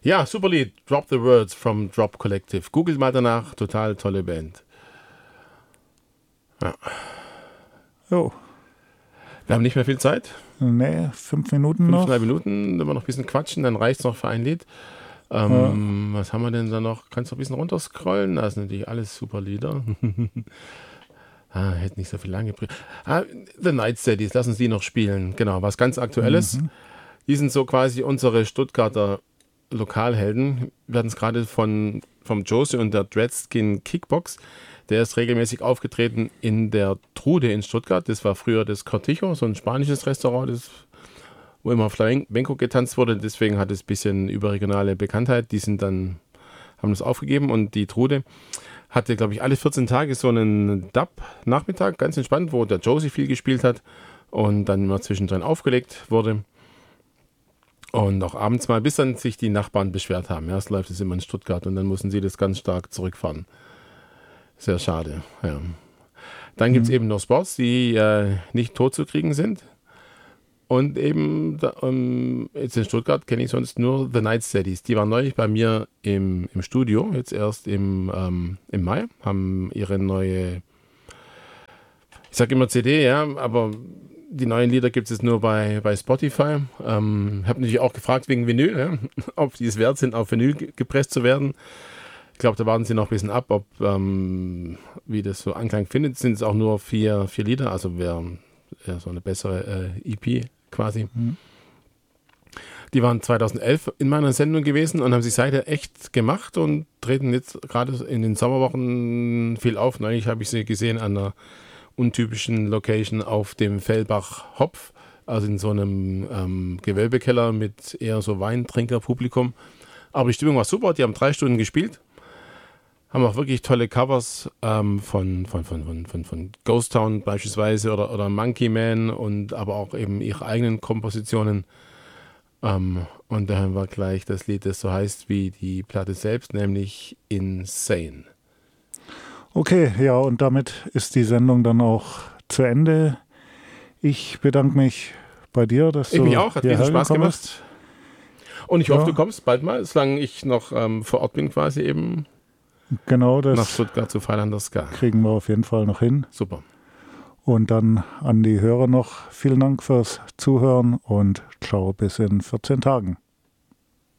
Ja, super Lied. Drop the Words from Drop Collective. Googelt mal danach. Total tolle Band. Ja. Jo. Wir haben nicht mehr viel Zeit. Nee, 5 Minuten noch. 5,5 Minuten. Wenn wir noch ein bisschen quatschen, dann reicht es noch für ein Lied. Was haben wir denn da noch? Kannst du ein bisschen runterscrollen? Das sind natürlich alles super Lieder. Hätte nicht so viel lange gebraucht. The Night Steadies, lass uns die noch spielen. Genau, was ganz Aktuelles. Die sind so quasi unsere Stuttgarter Lokalhelden. Wir hatten es gerade vom Josie und der Dreadskin Kickbox. Der ist regelmäßig aufgetreten in der Trude in Stuttgart. Das war früher das Cortijo, so ein spanisches Restaurant, wo immer Flamenco getanzt wurde. Deswegen hat es ein bisschen überregionale Bekanntheit. Die haben das aufgegeben und die Trude hatte, glaube ich, alle 14 Tage so einen Dub-Nachmittag, ganz entspannt, wo der Josie viel gespielt hat und dann immer zwischendrin aufgelegt wurde. Und auch abends mal, bis dann sich die Nachbarn beschwert haben. Erst läuft es immer in Stuttgart und dann mussten sie das ganz stark zurückfahren. Sehr schade, ja. Dann gibt es eben noch Sports, die nicht tot zu kriegen sind. Und eben jetzt in Stuttgart kenne ich sonst nur The Night Steadies. Die waren neulich bei mir im Studio, jetzt erst im Mai, haben ihre neue, ich sage immer CD, ja, aber die neuen Lieder gibt es jetzt nur bei Spotify. Habe natürlich auch gefragt wegen Vinyl, ja, ob die es wert sind, auf Vinyl gepresst zu werden. Ich glaube, da warten sie noch ein bisschen ab, wie das so Anklang findet. Sind es auch nur 4 Lieder, also wäre so eine bessere EP quasi. Die waren 2011 in meiner Sendung gewesen und haben sich seither echt gemacht und treten jetzt gerade in den Sommerwochen viel auf. Neulich habe ich sie gesehen an einer untypischen Location auf dem Fellbach Hopf, also in so einem Gewölbekeller mit eher so Weintrinker-Publikum. Aber die Stimmung war super, die haben 3 Stunden gespielt. Haben auch wirklich tolle Covers von Ghost Town beispielsweise oder Monkey Man und aber auch eben ihre eigenen Kompositionen. Und da haben wir gleich das Lied, das so heißt wie die Platte selbst, nämlich Insane. Okay, ja, und damit ist die Sendung dann auch zu Ende. Ich bedanke mich bei dir, dass du mich auch, hat riesen Spaß gemacht. Bist. Und ich hoffe, du kommst bald mal, solange ich noch vor Ort bin, quasi eben. Genau, das nach Stuttgart zu Feiern der Ska. Kriegen wir auf jeden Fall noch hin. Super. Und dann an die Hörer noch vielen Dank fürs Zuhören und ciao bis in 14 Tagen.